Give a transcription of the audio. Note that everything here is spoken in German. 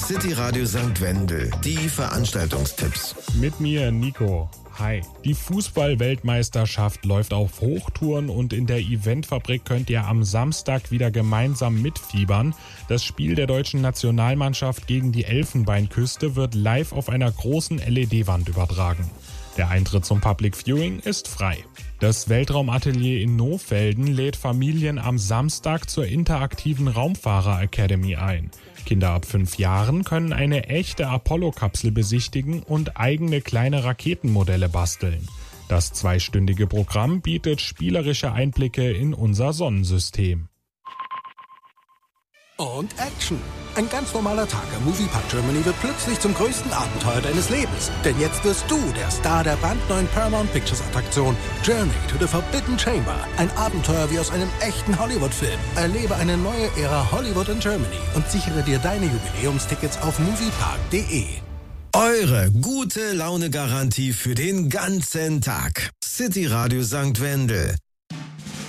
City Radio St. Wendel, die Veranstaltungstipps. Mit mir, Nico. Hi. Die Fußball-Weltmeisterschaft läuft auf Hochtouren und in der Eventfabrik könnt ihr am Samstag wieder gemeinsam mitfiebern. Das Spiel der deutschen Nationalmannschaft gegen die Elfenbeinküste wird live auf einer großen LED-Wand übertragen. Der Eintritt zum Public Viewing ist frei. Das Weltraumatelier in Nohfelden lädt Familien am Samstag zur interaktiven Raumfahrer Academy ein. Kinder ab 5 Jahren können eine echte Apollo-Kapsel besichtigen und eigene kleine Raketenmodelle basteln. Das 2-stündige Programm bietet spielerische Einblicke in unser Sonnensystem. Und Action! Ein ganz normaler Tag am Moviepark Germany wird plötzlich zum größten Abenteuer deines Lebens. Denn jetzt wirst du der Star der brandneuen Paramount Pictures Attraktion Journey to the Forbidden Chamber. Ein Abenteuer wie aus einem echten Hollywood-Film. Erlebe eine neue Ära Hollywood in Germany und sichere dir deine Jubiläumstickets auf moviepark.de. Eure gute Laune-Garantie für den ganzen Tag. City Radio St. Wendel.